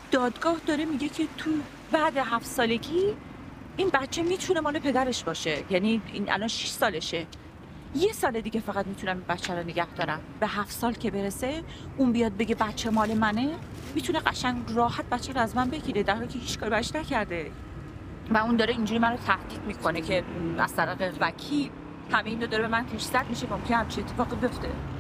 دادگاه داره میگه که تو بعد 7 سالگی این بچه میتونه مال پدرش باشه، یعنی این الان 6 سالشه. 1 سال دیگه فقط میتونم این بچه رو نگه دارم. به 7 سال که برسه اون بیاد بگه بچه مال منه، میتونه قشنگ راحت بچه رو از من بگیره در حالی که هیچ کاری براش نکرده. و اون داره اینجوری منو تهدید میکنه که از طریق وکیل همه اینو داره به من پیشزد میشه، ممکنه همچین اتفاقی بیفته.